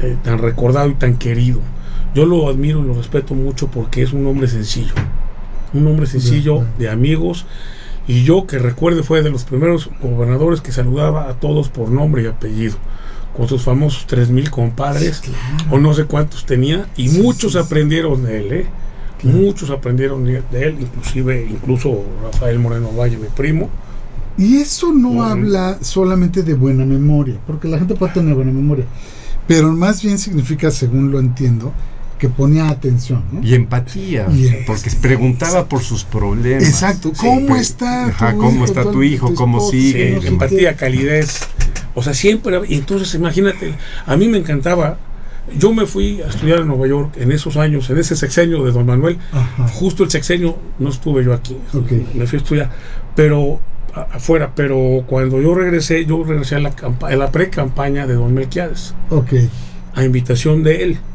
tan recordado y tan querido. Yo lo admiro y lo respeto mucho porque es un hombre sencillo. Un hombre sencillo de amigos. Y yo que recuerde fue de los primeros gobernadores que saludaba a todos por nombre y apellido, con sus famosos 3,000 compadres, o no sé cuántos tenía, y muchos aprendieron de él, muchos aprendieron de él, incluso Rafael Moreno Valle, mi primo. Y eso no habla solamente de buena memoria, porque la gente puede tener buena memoria, pero más bien significa, según lo entiendo, que ponía atención, ¿no? Y empatía, porque preguntaba por sus problemas. Exacto. ¿Cómo está tu hijo? ¿Cómo sigue? Sí, empatía, calidez. O sea, siempre. Y entonces, imagínate, a mí me encantaba. Yo me fui a estudiar en Nueva York en esos años, en ese sexenio de don Manuel. Ajá. Justo el sexenio no estuve yo aquí. Okay. Me fui a estudiar, pero afuera. Pero cuando yo regresé a la pre-campaña de don Melquiades. Okay. A invitación de él.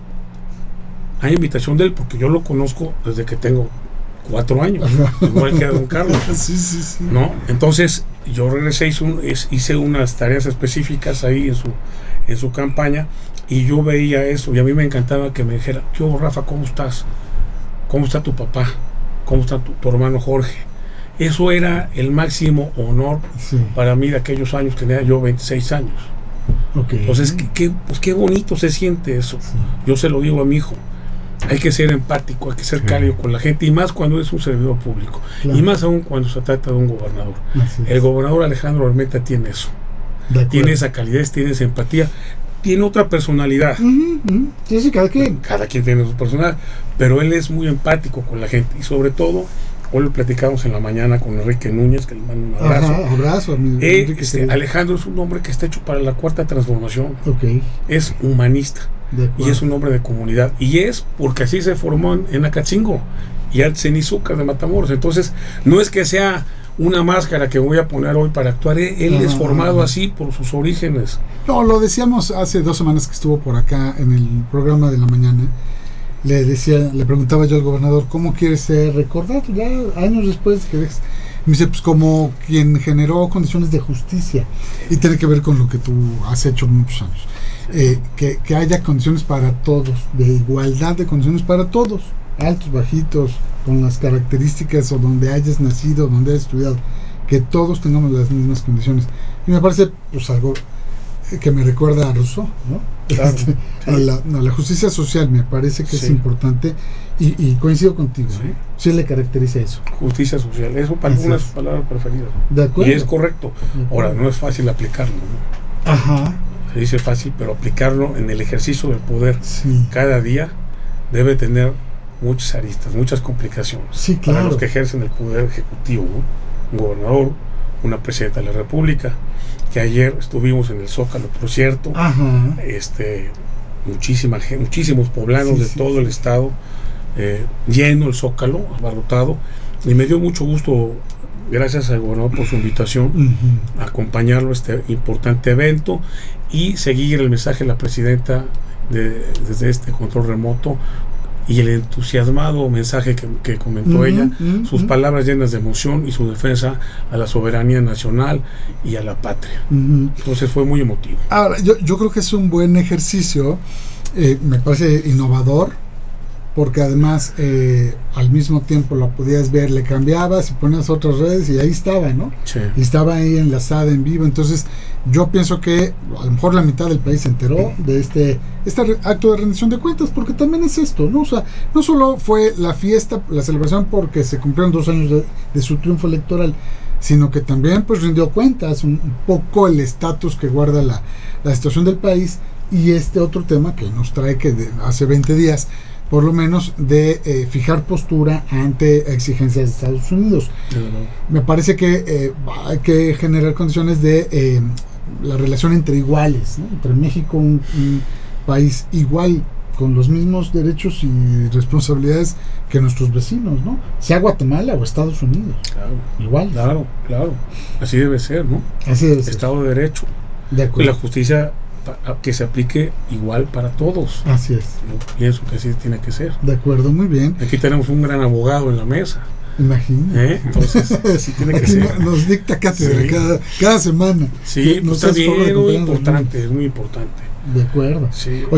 Porque yo lo conozco desde que tengo 4 años, igual que a don Carlos. Sí. ¿No? Entonces yo regresé, hice unas tareas específicas ahí en su campaña, y yo veía eso, y a mí me encantaba que me dijera: yo, Rafa, ¿cómo estás? ¿Cómo está tu papá? ¿Cómo está tu hermano Jorge? Eso era el máximo honor para mí de aquellos años. Tenía yo 26 años. Okay. Entonces, qué bonito se siente eso. Sí. Yo se lo digo a mi hijo. Hay que ser empático, hay que ser cálido con la gente, y más cuando es un servidor público, y más aún cuando se trata de un gobernador. El gobernador Alejandro Armenta tiene eso, tiene esa calidez, tiene esa empatía, tiene otra personalidad. Sí, cada quien tiene su personalidad, pero él es muy empático con la gente, y sobre todo, hoy lo platicamos en la mañana con Enrique Núñez, que le mando un abrazo. Abrazo, amigo. Alejandro es un hombre que está hecho para la cuarta transformación. Okay. Es humanista. Y es un hombre de comunidad, y es porque así se formó en Acatzingo y antes en Izúcar de Matamoros. Entonces no es que sea una máscara que voy a poner hoy para actuar, él es formado así por sus orígenes. No, lo decíamos hace 2 semanas que estuvo por acá en el programa de la mañana. Le preguntaba yo al gobernador: ¿cómo quieres ser recordado ya años después de que dejes? Me dice: pues como quien generó condiciones de justicia, y tiene que ver con lo que tú has hecho muchos años. Que haya condiciones para todos, de igualdad de condiciones para todos, altos, bajitos, con las características, o donde hayas nacido, donde hayas estudiado, que todos tengamos las mismas condiciones. Y me parece pues algo que me recuerda a Rousseau, ¿no? Claro, a la justicia social me parece que es importante, y coincido contigo, sí. Sí le caracteriza eso. Justicia social, eso para una de sus palabras preferidas. De acuerdo. Y es correcto. Ahora, no es fácil aplicarlo, ¿no? Ajá. Se dice fácil, pero aplicarlo en el ejercicio del poder cada día debe tener muchas aristas, muchas complicaciones. Sí, claro. Para los que ejercen el poder ejecutivo, ¿no? Un gobernador, una presidenta de la República, que ayer estuvimos en el Zócalo, por cierto. Ajá. Muchísimos poblanos de todo el estado, lleno el Zócalo, abarrotado, y me dio mucho gusto, gracias al gobernador por su invitación, a acompañarlo a este importante evento y seguir el mensaje de la presidenta desde este control remoto, y el entusiasmado mensaje que comentó ella, sus palabras llenas de emoción y su defensa a la soberanía nacional y a la patria. Entonces fue muy emotivo. Ahora, yo creo que es un buen ejercicio, me parece innovador, porque además al mismo tiempo la podías ver, le cambiabas y ponías otras redes y ahí estaba, ¿no? Sí. Y estaba ahí enlazada en vivo. Entonces yo pienso que a lo mejor la mitad del país se enteró de este acto de rendición de cuentas, porque también es esto, ¿no? O sea, no solo fue la fiesta, la celebración porque se cumplieron 2 años de su triunfo electoral, sino que también pues rindió cuentas un poco el estatus que guarda la situación del país, y este otro tema que nos trae que hace 20 días por lo menos, de fijar postura ante exigencias de Estados Unidos. Me parece que hay que generar condiciones de la relación entre iguales, ¿no? Entre México, un país igual, con los mismos derechos y responsabilidades que nuestros vecinos, ¿no? Sea Guatemala o Estados Unidos. Claro. Igual. Claro. Así debe ser, ¿no? Así debe ser. Estado de Derecho. De acuerdo. Y la justicia que se aplique igual para todos. Así es. Yo pienso que así tiene que ser. De acuerdo, muy bien. Aquí tenemos un gran abogado en la mesa. Imagínate. Entonces, así tiene que aquí ser. Nos dicta cátedra cada semana. Sí, pues está bien, es muy importante. De acuerdo. Sí.